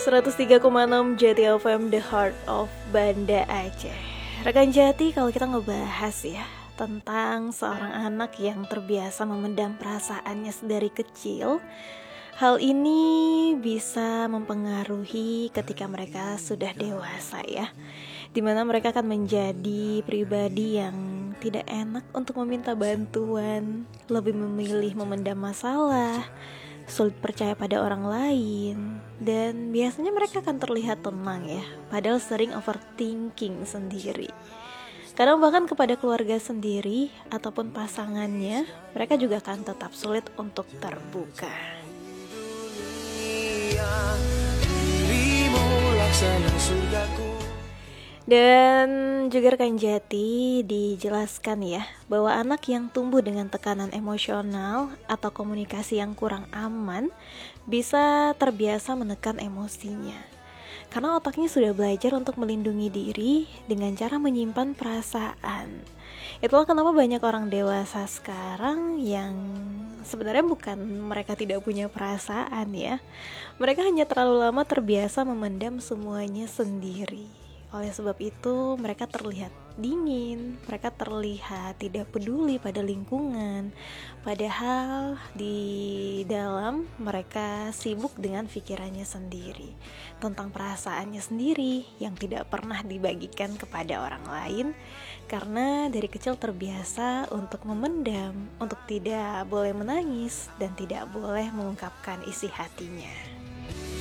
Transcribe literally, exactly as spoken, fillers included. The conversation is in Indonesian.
seratus tiga koma enam Jati F M, The Heart of Banda Aceh. Rekan Jati, kalau kita ngebahas ya tentang seorang anak yang terbiasa memendam perasaannya sedari kecil, hal ini bisa mempengaruhi ketika mereka sudah dewasa ya, dimana mereka akan menjadi pribadi yang tidak enak untuk meminta bantuan, lebih memilih memendam masalah, sulit percaya pada orang lain, dan biasanya mereka akan terlihat tenang ya, padahal sering overthinking sendiri. Kadang bahkan kepada keluarga sendiri ataupun pasangannya, mereka juga akan tetap sulit untuk terbuka. Dan juga rekan Jati dijelaskan ya bahwa anak yang tumbuh dengan tekanan emosional atau komunikasi yang kurang aman bisa terbiasa menekan emosinya, karena otaknya sudah belajar untuk melindungi diri dengan cara menyimpan perasaan. Itulah kenapa banyak orang dewasa sekarang yang sebenarnya bukan mereka tidak punya perasaan ya, mereka hanya terlalu lama terbiasa memendam semuanya sendiri. Oleh sebab itu mereka terlihat dingin, mereka terlihat tidak peduli pada lingkungan, padahal di dalam mereka sibuk dengan pikirannya sendiri, tentang perasaannya sendiri yang tidak pernah dibagikan kepada orang lain, karena dari kecil terbiasa untuk memendam, untuk tidak boleh menangis dan tidak boleh mengungkapkan isi hatinya.